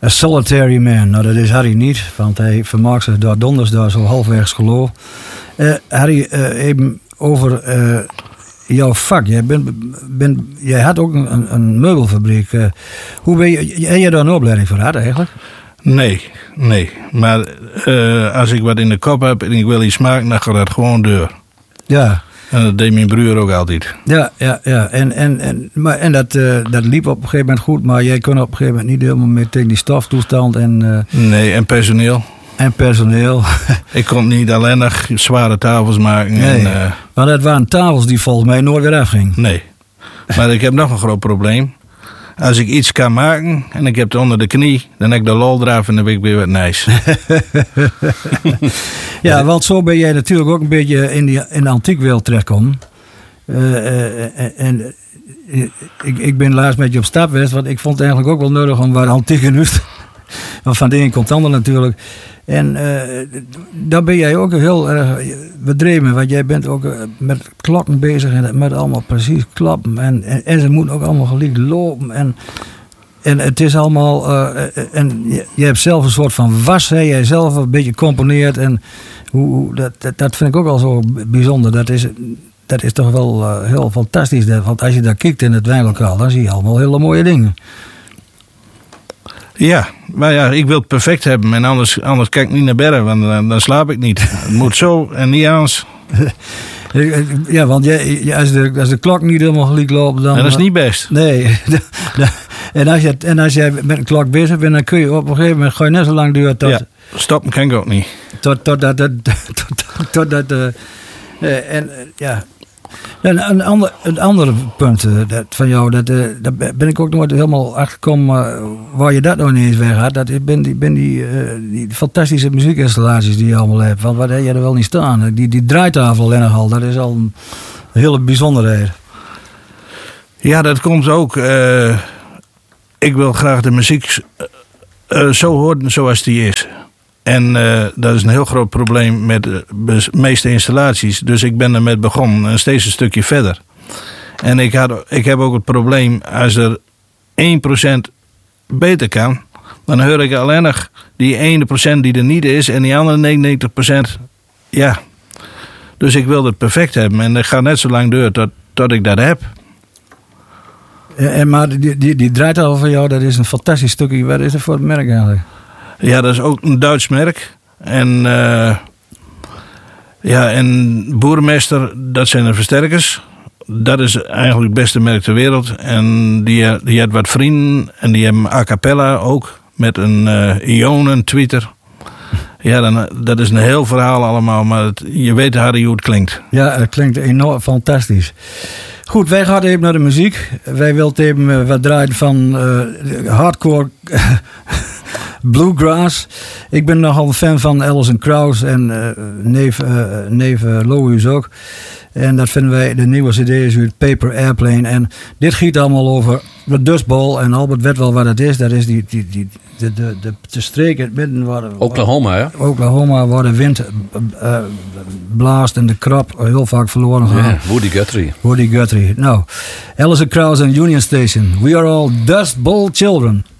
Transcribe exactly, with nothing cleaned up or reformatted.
A Solitary Man. Nou, dat is Harry niet, want hij vermaakt zich daar donders daar zo halfwegs geloof. Uh, Harry, uh, even over uh, jouw vak. Jij, bent, bent, jij had ook een, een meubelfabriek. Uh, hoe ben je, heb je daar een opleiding voor gehad eigenlijk? Nee, nee. Maar uh, als ik wat in de kop heb en ik wil iets maken, dan gaat dat gewoon door. Ja. En dat deed mijn broer ook altijd. Ja, ja, ja. En, en, en, maar, en dat, uh, dat liep op een gegeven moment goed, maar jij kon op een gegeven moment niet helemaal meer tegen die stoftoestand. En, uh, nee, en personeel. En personeel. Ik kon niet alleen nog zware tafels maken. Nee, en, uh, maar dat waren tafels die volgens mij nooit weer afgingen. Nee. Maar ik heb nog een groot probleem. Als ik iets kan maken en ik heb het onder de knie, dan heb ik de lol eraf en dan heb ik weer wat nice. Ja, want zo ben jij natuurlijk ook een beetje in, die, in de antiekwereld terechtgekomen. Uh, uh, en uh, ik, ik ben laatst met je op stap geweest, want ik vond het eigenlijk ook wel nodig om wat antieke nieuws. Want van de een komt het ander natuurlijk. En uh, daar ben jij ook heel erg bedreven, want jij bent ook met klokken bezig en met allemaal precies klappen. En, en, en ze moeten ook allemaal gelijk lopen. En, en het is allemaal. Uh, en je, je hebt zelf een soort van was, hè, jij zelf een beetje componeert. En hoe, hoe, dat, dat, dat vind ik ook wel zo bijzonder. Dat is, dat is toch wel uh, heel fantastisch. Want als je daar kijkt in het wijnlokaal, dan zie je allemaal hele mooie dingen. Ja, maar ja, ik wil het perfect hebben. En anders, anders kijk ik niet naar bedden, want dan, dan slaap ik niet. Het moet zo en niet anders. Ja, want jij, als, de, als de klok niet helemaal gelijk loopt, dan... En dat is niet best. Nee. En als, je, en als jij met een klok bezig bent, dan kun je op een gegeven moment... Ga je net zo lang duren tot... Ja, stoppen kan ik ook niet. Tot, tot dat... Tot, tot, tot dat uh, uh, en uh, ja... En een ander, een andere punt uh, dat van jou, dat, uh, daar ben ik ook nooit helemaal achtergekomen uh, waar je dat nog niet eens weg had. Dat ik ben die, ben die, uh, die fantastische muziekinstallaties die je allemaal hebt. Want wat heb je er wel niet staan? Die, die draaitafel alleen al, dat is al een hele bijzonderheid. Ja, dat komt ook. Uh, ik wil graag de muziek uh, zo horen zoals die is. En uh, dat is een heel groot probleem met de meeste installaties. Dus ik ben ermee begonnen en steeds een stukje verder. En ik, had, ik heb ook het probleem, als er één procent beter kan... dan hoor ik alleen nog die één procent die er niet is... en die andere negenennegentig procent, ja. Dus ik wil het perfect hebben. En dat gaat net zo lang door tot, tot ik dat heb. En, maar die, die, die draaitafel van jou, dat is een fantastisch stukje. Wat is dat voor het merk eigenlijk? Ja, dat is ook een Duits merk. En, uh, ja, en Boerenmeester, dat zijn de versterkers. Dat is eigenlijk het beste merk ter wereld. En die, die had wat vrienden. En die hebben a cappella ook. Met een uh, ionen-tweeter. Ja, dan, dat is een heel verhaal allemaal. Maar het, je weet Harry hoe het klinkt. Ja, het klinkt enorm fantastisch. Goed, wij gaan even naar de muziek. Wij willen even uh, wat draaien van uh, hardcore... Bluegrass. Ik ben nogal een fan van Alison Krauss en uh, neef, uh, neef uh, Lohuis ook. En dat vinden wij, de nieuwe cd is uit Paper Airplane. En dit giet allemaal over de Dust Bowl. En Albert weet wel wat het is. Dat is die, die, die, de, de, de, de streek in het midden waar... Oklahoma, ja? Oklahoma, waar de wind uh, blaast en de krap heel vaak verloren gaat. Yeah, Woody Guthrie. Woody Guthrie. Nou, Alison Krauss en Union Station. We are all Dust Bowl children.